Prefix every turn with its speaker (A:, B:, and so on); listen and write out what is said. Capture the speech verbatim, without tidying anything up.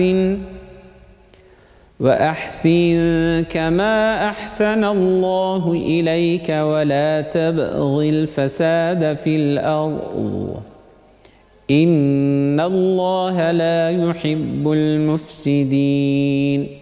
A: وأحسن كما أحسن الله إليك ولا تبغ الفساد في الأرض إن الله لا يحب المفسدين